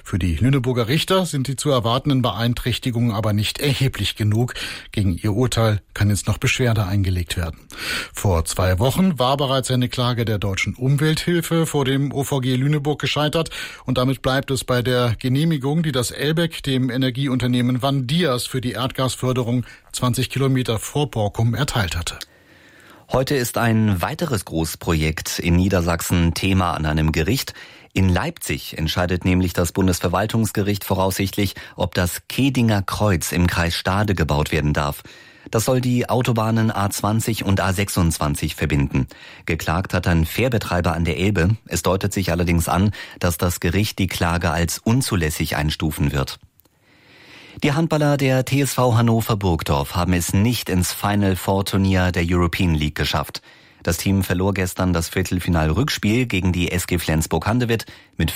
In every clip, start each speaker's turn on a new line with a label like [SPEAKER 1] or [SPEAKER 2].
[SPEAKER 1] Für die Lüneburger Richter sind die zu erwartenden Beeinträchtigungen aber nicht erheblich genug. Gegen ihr Urteil kann jetzt noch Beschwerde eingelegt werden. Vor 2 Wochen war bereits eine Klage der Deutschen Umwelthilfe vor dem OVG Lüneburg gescheitert und damit bleibt es bei der Genehmigung, die das ELBEC dem Energieunternehmen Vandias für die Erdgasförderung 20 Kilometer vor Borkum erteilt hatte.
[SPEAKER 2] Heute ist ein weiteres Großprojekt in Niedersachsen Thema an einem Gericht. In Leipzig entscheidet nämlich das Bundesverwaltungsgericht voraussichtlich, ob das Kedinger Kreuz im Kreis Stade gebaut werden darf. Das soll die Autobahnen A20 und A26 verbinden. Geklagt hat ein Fährbetreiber an der Elbe. Es deutet sich allerdings an, dass das Gericht die Klage als unzulässig einstufen wird. Die Handballer der TSV Hannover Burgdorf haben es nicht ins Final Four Turnier der European League geschafft. Das Team verlor gestern das Viertelfinal-Rückspiel gegen die SG Flensburg-Handewitt mit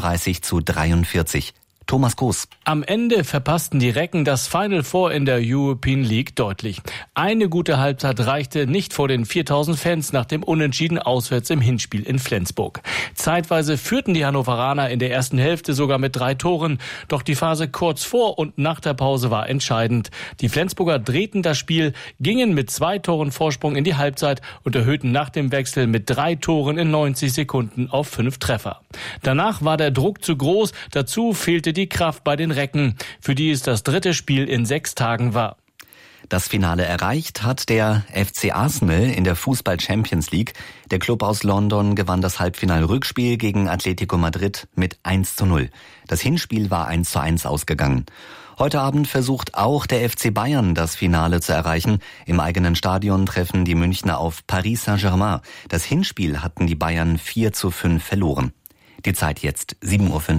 [SPEAKER 2] 35:43. Thomas Groß.
[SPEAKER 3] Am Ende verpassten die Recken das Final Four in der European League deutlich. Eine gute Halbzeit reichte nicht vor den 4000 Fans nach dem Unentschieden auswärts im Hinspiel in Flensburg. Zeitweise führten die Hannoveraner in der ersten Hälfte sogar mit 3 Toren. Doch die Phase kurz vor und nach der Pause war entscheidend. Die Flensburger drehten das Spiel, gingen mit 2 Toren Vorsprung in die Halbzeit und erhöhten nach dem Wechsel mit 3 Toren in 90 Sekunden auf 5 Treffer. Danach war der Druck zu groß. Dazu fehlte die Kraft bei den Recken, für die es das 3. Spiel in 6 Tagen war.
[SPEAKER 2] Das Finale erreicht hat der FC Arsenal in der Fußball Champions League. Der Club aus London gewann das Halbfinal-Rückspiel gegen Atletico Madrid mit 1:0. Das Hinspiel war 1:1 ausgegangen. Heute Abend versucht auch der FC Bayern das Finale zu erreichen. Im eigenen Stadion treffen die Münchner auf Paris Saint-Germain. Das Hinspiel hatten die Bayern 4:5 verloren. Die Zeit jetzt 7:05 Uhr.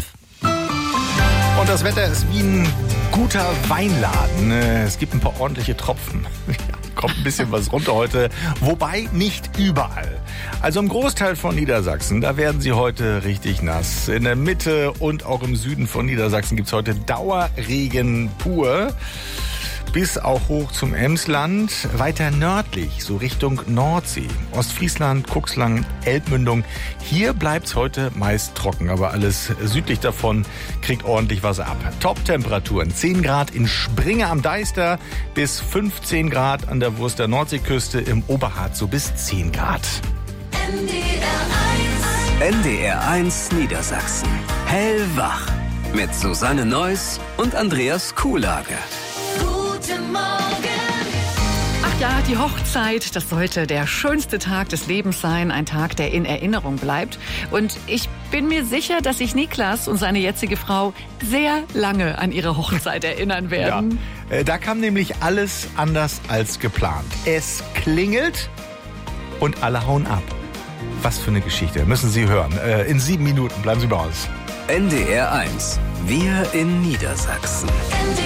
[SPEAKER 4] Und das Wetter ist wie ein guter Weinladen. Es gibt ein paar ordentliche Tropfen. Kommt ein bisschen was runter heute, wobei nicht überall. Also im Großteil von Niedersachsen, da werden sie heute richtig nass. In der Mitte und auch im Süden von Niedersachsen gibt's heute Dauerregen pur. Bis auch hoch zum Emsland, weiter nördlich, so Richtung Nordsee, Ostfriesland, Cuxland, Elbmündung. Hier bleibt's heute meist trocken, aber alles südlich davon kriegt ordentlich Wasser ab. Top-Temperaturen, 10 Grad in Springe am Deister, bis 15 Grad an der Wurster Nordseeküste, im Oberharz so bis 10 Grad.
[SPEAKER 5] NDR 1 Niedersachsen. Hellwach. Mit Susanne Neuss und Andreas Kuhlage.
[SPEAKER 6] Guten Morgen. Ach ja, die Hochzeit, das sollte der schönste Tag des Lebens sein. Ein Tag, der in Erinnerung bleibt. Und ich bin mir sicher, dass sich Niklas und seine jetzige Frau sehr lange an ihre Hochzeit erinnern werden.
[SPEAKER 4] Ja, da kam nämlich alles anders als geplant. Es klingelt und alle hauen ab. Was für eine Geschichte, müssen Sie hören. In 7 Minuten, bleiben Sie bei uns.
[SPEAKER 5] NDR 1, wir in Niedersachsen.